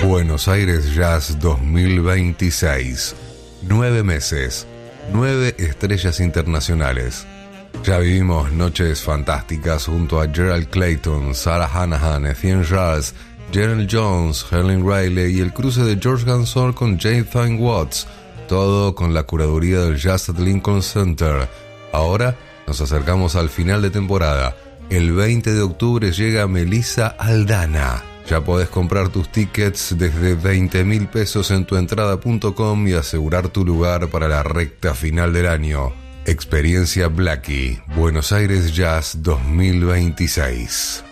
Buenos Aires Jazz 2026. 9 meses, 9 estrellas internacionales. Ya vivimos noches fantásticas junto a Gerald Clayton, Sarah Hanahan, Etienne Charles, Gerald Jones, Helen Riley y el cruce de George Gansol con Jathan Watts. Todo con la curaduría del Jazz at Lincoln Center. Ahora nos acercamos al final de temporada. El 20 de octubre llega Melissa Aldana. Ya podés comprar tus tickets desde 20.000 pesos en tuentrada.com y asegurar tu lugar para la recta final del año. Experiencia Blackie, Buenos Aires Jazz 2026.